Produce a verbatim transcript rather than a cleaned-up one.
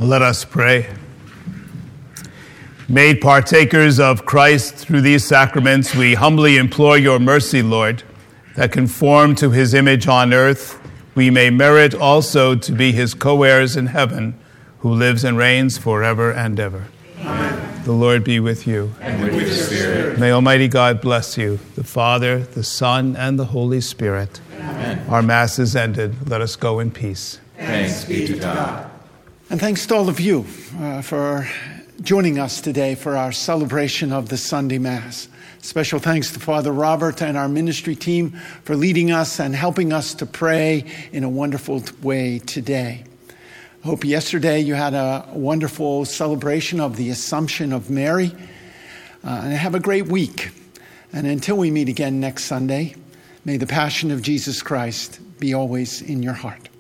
Let us pray. Made partakers of Christ through these sacraments, we humbly implore your mercy, Lord, that conformed to his image on earth, we may merit also to be his co-heirs in heaven, who lives and reigns forever and ever. Amen. The Lord be with you. And with your spirit. May Almighty God bless you, the Father, the Son, and the Holy Spirit. Amen. Our Mass is ended. Let us go in peace. Thanks be to God. And thanks to all of you uh, for joining us today for our celebration of the Sunday Mass. Special thanks to Father Robert and our ministry team for leading us and helping us to pray in a wonderful way today. I hope yesterday you had a wonderful celebration of the Assumption of Mary. Uh, and have a great week. And until we meet again next Sunday, may the Passion of Jesus Christ be always in your heart.